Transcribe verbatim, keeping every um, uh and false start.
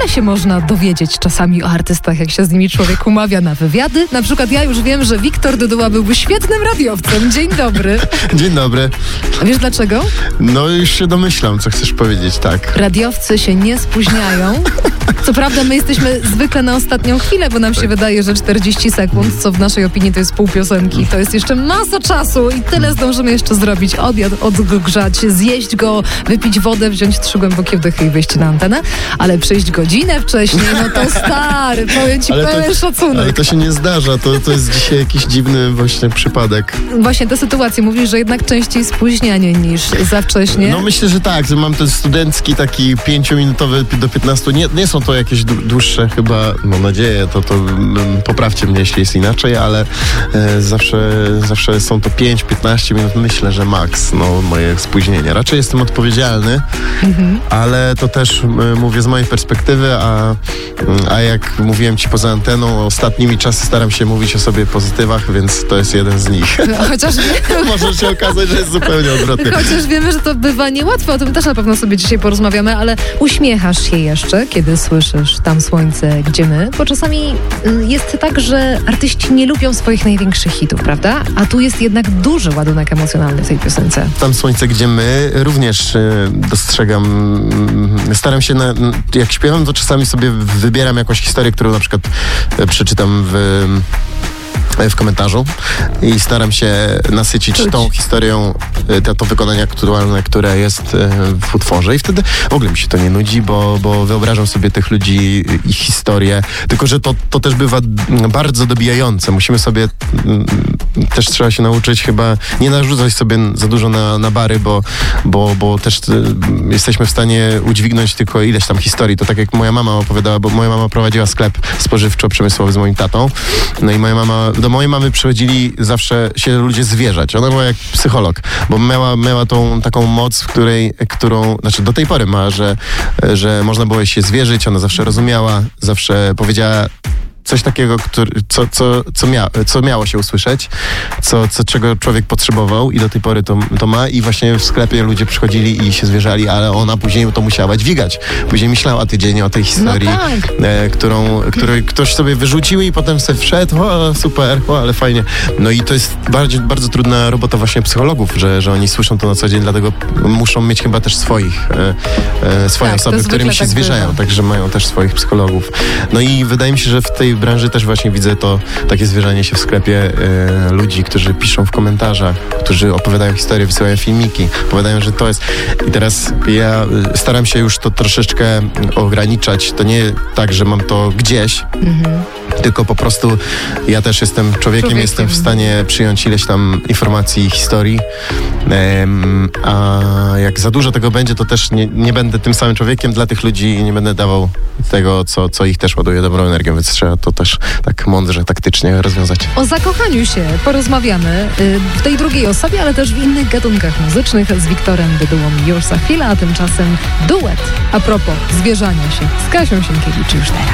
wiele się można dowiedzieć czasami o artystach, jak się z nimi człowiek umawia na wywiady. Na przykład ja już wiem, że Wiktor Dyduła byłby świetnym radiowcem. Dzień dobry. Dzień dobry. A wiesz dlaczego? No już się domyślam, co chcesz powiedzieć, tak. Radiowcy się nie spóźniają. Co prawda my jesteśmy zwykle na ostatnią chwilę, bo nam się wydaje, że czterdzieści sekund, co w naszej opinii to jest pół piosenki. To jest jeszcze masa czasu i tyle zdążymy jeszcze zrobić. Obiad odgrzać, zjeść go, wypić wodę, wziąć trzy głębokie wdechy i wyjść na antenę. Ale przyjść godzinę wcześniej, no to stary, powiem ci ale pełen to, szacunek. Ale to się nie zdarza, to, to jest dzisiaj jakiś dziwny właśnie przypadek. Właśnie te sytuacje, mówisz, że jednak częściej spóźnianie niż za wcześnie. No myślę, że tak, że mam ten studencki taki pięciominutowy do piętnastu, nie, nie są to jakieś dłuższe chyba, mam nadzieję, to, to um, poprawcie mnie, jeśli jest inaczej, ale e, zawsze, zawsze są to pięć piętnaście minut, myślę, że maks, no moje spóźnienia. Raczej jestem odpowiedzialny, mhm. ale to też e, mówię z mojej perspektywy, a, a jak mówiłem ci poza anteną, ostatnimi czasy staram się mówić o sobie pozytywach, więc to jest jeden z nich. Chociaż może się okazać, że jest zupełnie odwrotnie. Chociaż wiemy, że to bywa niełatwe, o tym też na pewno sobie dzisiaj porozmawiamy, ale uśmiechasz się jeszcze, kiedy słyszysz Tam słońce, gdzie my? Bo czasami jest tak, że artyści nie lubią swoich największych hitów, prawda? A tu jest jednak duży ładunek emocjonalny w tej piosence. Tam słońce, gdzie my również y, dostrzegam, y, staram się, na, jak śpiewam, to czasami sobie wybieram jakąś historię, którą na przykład y, przeczytam w w komentarzu i staram się nasycić Czuć. tą historią, to, to wykonanie aktualne, które jest w utworze i wtedy w ogóle mi się to nie nudzi, bo, bo wyobrażam sobie tych ludzi, ich historię, tylko że to, to też bywa bardzo dobijające. Musimy sobie, też trzeba się nauczyć chyba nie narzucać sobie za dużo na, na bary, bo, bo, bo też jesteśmy w stanie udźwignąć tylko ileś tam historii. To tak jak moja mama opowiadała, bo moja mama prowadziła sklep spożywczo-przemysłowy z moim tatą, no i moja mama do mojej mamy przychodzili zawsze się ludzie zwierzać. Ona była jak psycholog, bo miała, miała tą taką moc, w której, którą, znaczy do tej pory ma, że, że można było się zwierzyć, ona zawsze rozumiała, zawsze powiedziała coś takiego, który, co, co, co, mia, co miało się usłyszeć, co, co, czego człowiek potrzebował i do tej pory to, to ma i właśnie w sklepie ludzie przychodzili i się zwierzali, ale ona później to musiała dźwigać. Później myślała tydzień o tej historii, no tak. e, którą, której ktoś sobie wyrzucił i potem sobie wszedł, o super, o, ale fajnie. No i to jest bardzo, bardzo trudna robota właśnie psychologów, że, że oni słyszą to na co dzień, dlatego muszą mieć chyba też swoich, e, e, swoje tak, osoby, którymi się tak zwierzają, bywa. Także mają też swoich psychologów. No i wydaje mi się, że w tej branży też właśnie widzę to takie zwierzanie się w sklepie e, ludzi, którzy piszą w komentarzach, którzy opowiadają historie, wysyłają filmiki, opowiadają, że to jest. I teraz ja staram się już to troszeczkę ograniczać. To nie tak, że mam to gdzieś, mhm. tylko po prostu ja też jestem człowiekiem, człowiekiem. jestem w stanie przyjąć ileś tam informacji i historii, e, a jak za dużo tego będzie, to też nie, nie będę tym samym człowiekiem dla tych ludzi i nie będę dawał tego, co, co ich też ładuje dobrą energią, więc trzeba to też tak mądrze, taktycznie rozwiązać. O zakochaniu się porozmawiamy y, w tej drugiej osobie, ale też w innych gatunkach muzycznych z Wiktorem Dydułą już za chwilę, a tymczasem duet a propos zwierzania się z Kasią Sienkiewicz już teraz.